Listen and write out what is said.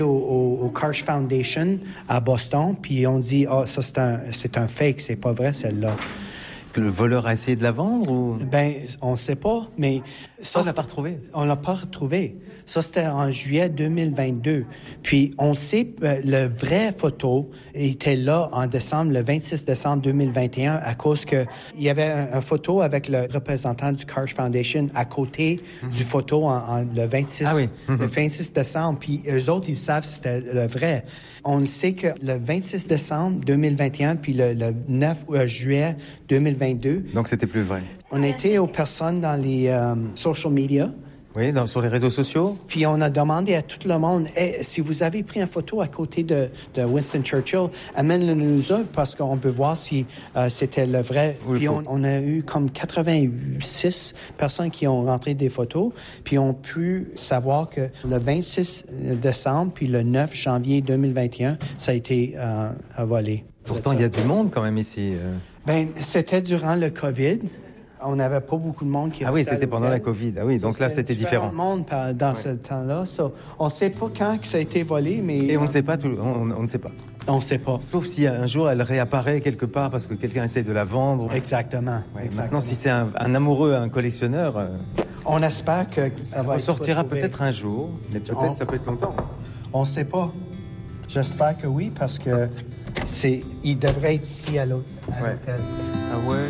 au Karsh Foundation à Boston, puis on dit « Ah, ça, c'est un fake, c'est pas vrai, celle-là. » Le voleur a essayé de la vendre ou... Ben, on sait pas, mais... Ça, on l'a pas retrouvé. On l'a pas retrouvé. Ça, c'était en juillet 2022. Puis, on sait que le vrai photo était là en décembre, le 26 décembre 2021, à cause que il y avait un photo avec le représentant du Karsh Foundation à côté du photo le 26, le 26 décembre. Puis, eux autres, ils savent si c'était le vrai. On sait que le 26 décembre 2021, puis le 9 juillet 2022... Donc, c'était plus vrai. On était aux personnes dans les social media. Oui, sur les réseaux sociaux. Puis on a demandé à tout le monde, si vous avez pris une photo à côté de Winston Churchill, amène-le-nous parce qu'on peut voir si c'était le vrai. Oui, puis on a eu comme 86 personnes qui ont rentré des photos, puis ont pu savoir que le 26 décembre puis le 9 janvier 2021, ça a été volé. Pourtant, il y a du monde quand même ici. Ben, c'était durant le COVID. On n'avait pas beaucoup de monde qui... Ah oui, c'était pendant la COVID. Ah oui, donc là, c'était différent. Monde dans ce temps-là. On ne sait pas quand que ça a été volé, mais... Et on ne sait pas. On ne sait pas. On ne sait pas. Sauf si un jour, elle réapparaît quelque part parce que quelqu'un essaie de la vendre. Exactement. Ouais, exactement. Maintenant, si c'est un amoureux, un collectionneur... On espère que ça va ressortira peut-être un jour, mais peut-être ça peut être longtemps. On ne sait pas. J'espère que oui, parce que il devrait être ici à l'hôtel. Ah ouais.